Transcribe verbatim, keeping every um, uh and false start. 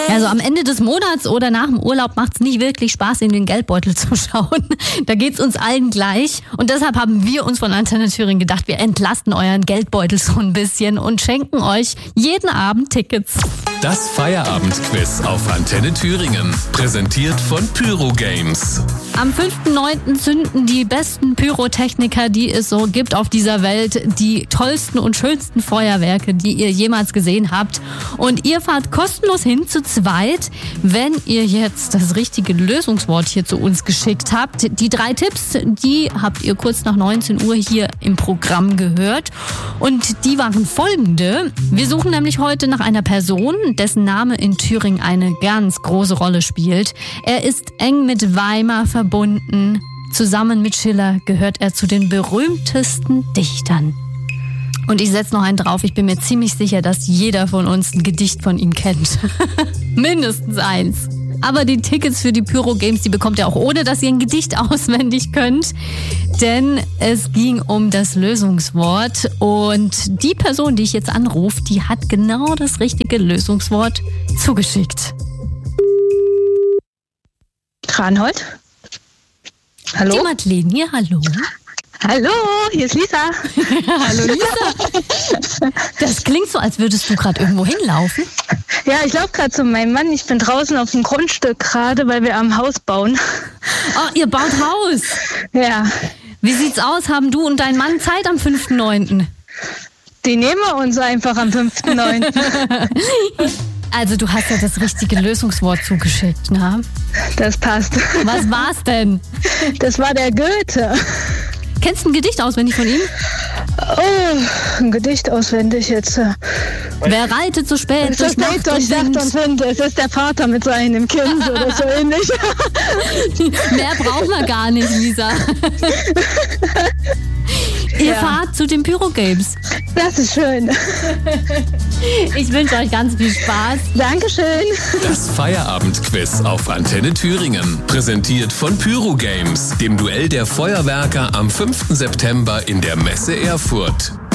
Also am Ende des Monats oder nach dem Urlaub macht es nicht wirklich Spaß, in den Geldbeutel zu schauen. Da geht's uns allen gleich. Und deshalb haben wir uns von Antenne Thüringen gedacht, wir entlasten euren Geldbeutel so ein bisschen und schenken euch jeden Abend Tickets. Das Feierabendquiz auf Antenne Thüringen. Präsentiert von Pyro Games. Am fünften neunten zünden die besten Pyrotechniker, die es so gibt auf dieser Welt, die tollsten und schönsten Feuerwerke, die ihr jemals gesehen habt. Und ihr fahrt kostenlos hin zu zweit, wenn ihr jetzt das richtige Lösungswort hier zu uns geschickt habt. Die drei Tipps, die habt ihr kurz nach neunzehn Uhr hier im Programm gehört. Und die waren folgende. Wir suchen nämlich heute nach einer Person, dessen Name in Thüringen eine ganz große Rolle spielt. Er ist eng mit Weimar verbunden. Zusammen mit Schiller gehört er zu den berühmtesten Dichtern. Und ich setze noch einen drauf. Ich bin mir ziemlich sicher, dass jeder von uns ein Gedicht von ihm kennt. Mindestens eins. Aber die Tickets für die Pyro Games, die bekommt ihr auch ohne, dass ihr ein Gedicht auswendig könnt. Denn es ging um das Lösungswort. Und die Person, die ich jetzt anrufe, die hat genau das richtige Lösungswort zugeschickt. Kranhold? Hallo? Die Madeleine hier, hallo. Hallo, hier ist Lisa. Hallo Lisa. Das klingt so, als würdest du gerade irgendwo hinlaufen. Ja, ich laufe gerade zu meinem Mann. Ich bin draußen auf dem Grundstück gerade, weil wir am Haus bauen. Oh, ihr baut Haus. Ja. Wie sieht's aus? Haben du und dein Mann Zeit am fünften neunten? Die nehmen wir uns einfach am fünften neunten Also du hast ja das richtige Lösungswort zugeschickt, ne? Das passt. Was war's denn? Das war der Goethe. Kennst du ein Gedicht auswendig von ihm? Oh, ein Gedicht auswendig jetzt. Wer reitet so spät so durch spät Nacht durch und Nacht und Wind? Es ist der Vater mit seinem Kind oder so ähnlich. Mehr brauchen wir gar nicht, Lisa. Ihr Ja. fahrt zu den Pyro Games. Das ist schön. Ich wünsche euch ganz viel Spaß. Dankeschön. Das Feierabendquiz auf Antenne Thüringen. Präsentiert von Pyro Games, dem Duell der Feuerwerker am fünften September in der Messe Erfurt.